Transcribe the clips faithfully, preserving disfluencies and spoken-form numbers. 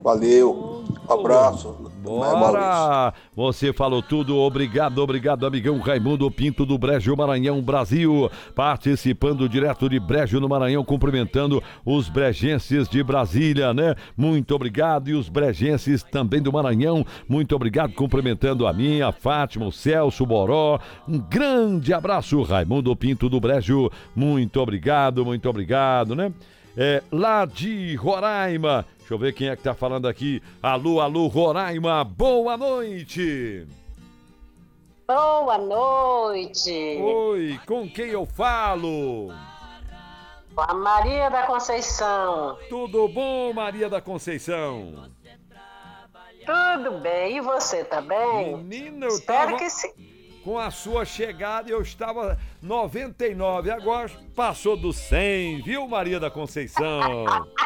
Valeu, abraço, Maurício. Bora! Você falou tudo, obrigado, obrigado, amigão Raimundo Pinto do Brejo Maranhão, Brasil, participando direto de Brejo no Maranhão, cumprimentando os brejenses de Brasília, né? Muito obrigado, e os brejenses também do Maranhão, muito obrigado, cumprimentando a minha, a Fátima, o Celso, o Boró, um grande abraço, Raimundo Pinto do Brejo, muito obrigado, muito obrigado, né? É, lá de Roraima, deixa eu ver quem é que tá falando aqui. Alô, alô, Roraima, boa noite. Boa noite. Oi, com quem eu falo? Com a Maria da Conceição. Tudo bom, Maria da Conceição? Tudo bem, e você, tá bem? Menina, eu Espero tava... que sim. Com a sua chegada eu estava noventa e nove, agora passou dos cem, viu, Maria da Conceição?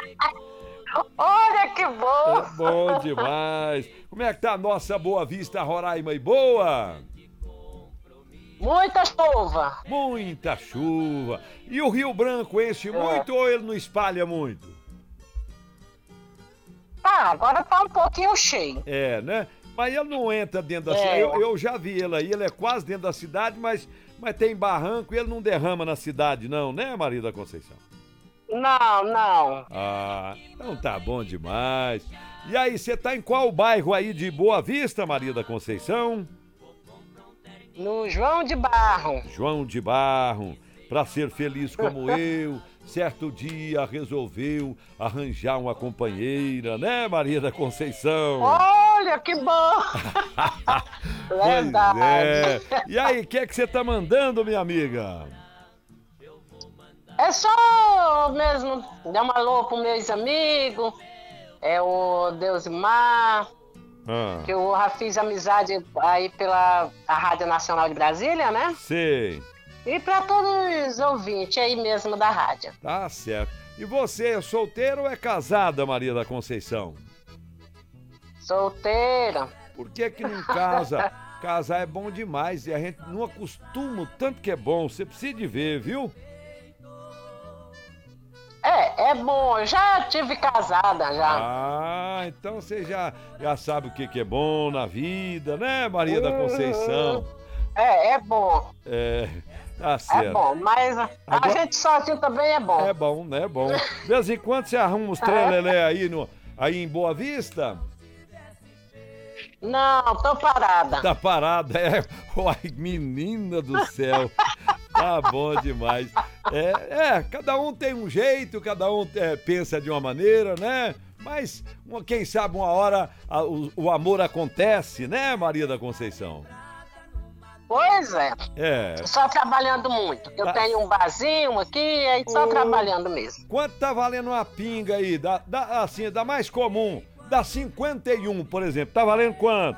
Olha que bom! É bom demais. Como é que tá a nossa Boa Vista, Roraima e boa? Muita chuva. Muita chuva. E o Rio Branco enche muito ou ele não espalha muito? Tá, agora tá um pouquinho cheio. É, né? Mas ele não entra dentro da É. cidade. Eu, eu já vi ele aí, ele é quase dentro da cidade, mas, mas tem barranco e ele não derrama na cidade, não, né, Maria da Conceição? Não, não. Ah, então tá bom demais. E aí, você tá em qual bairro aí de Boa Vista, Maria da Conceição? No João de Barro. João de Barro, pra ser feliz como eu, certo dia resolveu arranjar uma companheira, né, Maria da Conceição? Olha que bom! Verdade. Pois é. E aí, o que é que você tá mandando, minha amiga? É só mesmo dar uma alô pro meus amigos, é o Deusimar, Ah, que eu já fiz amizade aí pela a Rádio Nacional de Brasília, né? sei, E pra todos os ouvintes aí mesmo da rádio. tá certo. E você é solteira ou é casada, Maria da Conceição? Solteira. Por que que não casa? Casar é bom demais e a gente não acostuma o tanto que é bom. Você precisa de ver, viu? É, é bom, eu já tive casada já. Ah, então você já, já sabe o que que é bom na vida, né, Maria da Conceição? É, é bom, É, tá é certo. bom, mas a Agora- gente sozinho também é bom. É bom, né? É bom. De vez em quando você arruma uns trelelé aí, no, aí em Boa Vista? Não, tô parada. Tá parada, é. Uai, menina do céu. Tá bom demais. É, é, cada um tem um jeito, cada um é, pensa de uma maneira, né? Mas, uma- quem sabe uma hora a- o, o amor acontece, né, Maria da Conceição? Pois é, É. só trabalhando muito. Eu Tá. tenho um barzinho aqui, aí só Ô. trabalhando mesmo. Quanto tá valendo uma pinga aí? Da, da, assim, da mais comum, da cinquenta e um, por exemplo. Tá valendo quanto?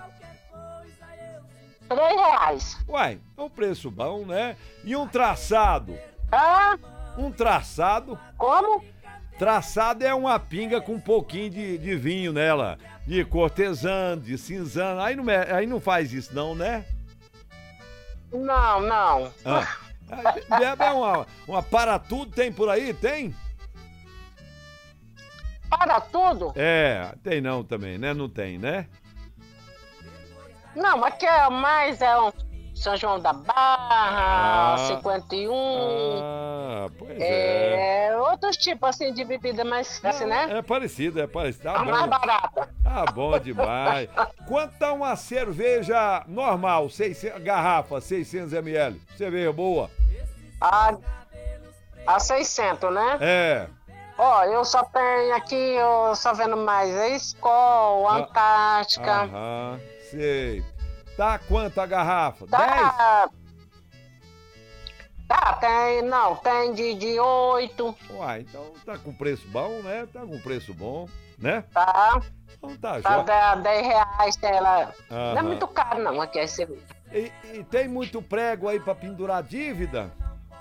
Três reais. Uai, é um preço bom, né? E um traçado? Ah, Um traçado? como? Traçado é uma pinga com um pouquinho de, de vinho nela. De cortesã, de cinzano. Aí não, me- aí não faz isso não, né? Não, não. Ah. Bebe é uma, uma para tudo, tem por aí? Tem? Para tudo? É, tem não também, né? Não tem, né? Não, aqui é mais é um São João da Barra, Ah. cinquenta e um. Ah, pois é. É, outros tipos assim de bebida mais assim, né? É parecido, é parecido. Tá A mais bom. barata. Tá bom demais. Quanto tá uma cerveja normal, seiscentos, garrafa, seiscentos mililitros? Cerveja boa? A, a seiscentos, né? É. Ó, eu só tenho aqui, eu só vendo mais a Skol, Ah. Antártica. Aham, sei. Tá quanto a garrafa? Dez? Tá. Tá, tem, não, tem de, de oito, Uai, então tá com preço bom, né? Tá com preço bom, né? tá? Então tá, Tá jóia. dez dez reais, tem ela. Não é Aham. muito caro não, aqui é cerveja. E, e tem muito prego aí pra pendurar dívida?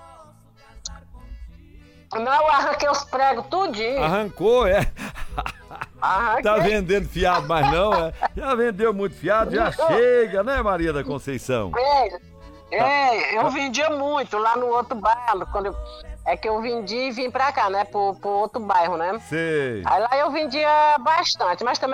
Não, eu arranquei os pregos tudinho. Arrancou, é? Arranquei. Tá vendendo fiado, mas não, é? Já vendeu muito fiado, já chega, né, Maria da Conceição? É, é, eu vendia muito lá no outro bairro, quando eu- é que eu vendi e vim pra cá, né, pro, pro outro bairro, né? Sei. Aí lá eu vendia bastante, mas também